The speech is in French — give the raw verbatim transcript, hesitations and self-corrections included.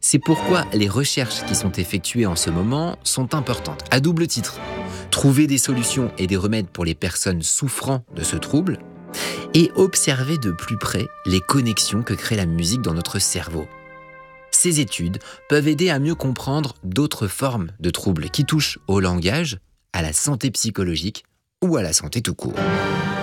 C'est pourquoi les recherches qui sont effectuées en ce moment sont importantes, à double titre. Trouver des solutions et des remèdes pour les personnes souffrant de ce trouble et observer de plus près les connexions que crée la musique dans notre cerveau. Ces études peuvent aider à mieux comprendre d'autres formes de troubles qui touchent au langage, à la santé psychologique ou à la santé tout court.